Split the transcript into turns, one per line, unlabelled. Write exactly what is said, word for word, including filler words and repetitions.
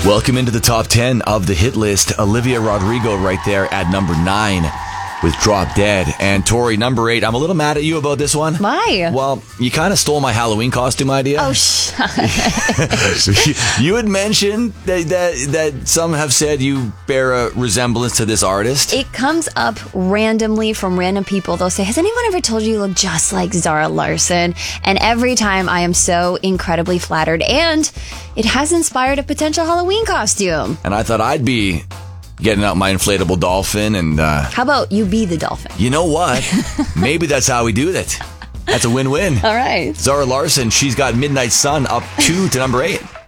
Welcome into the top ten of the hit list. Olivia Rodrigo right there at number nine with Drop Dead. And Tori, number eight. I'm a little mad at you about this one.
Why?
Well, you kind of stole my Halloween costume idea.
Oh, shut
you, you had mentioned that, that that some have said you bear a resemblance to this artist.
It comes up randomly from random people. They'll say, has anyone ever told you you look just like Zara Larsson? And every time I am so incredibly flattered. And it has inspired a potential Halloween costume.
And I thought I'd be getting out my inflatable dolphin and... Uh,
How about you be the dolphin?
You know what? Maybe that's how we do it. That's a win-win.
All right.
Zara Larsson, she's got Midnight Sun up two to number eight.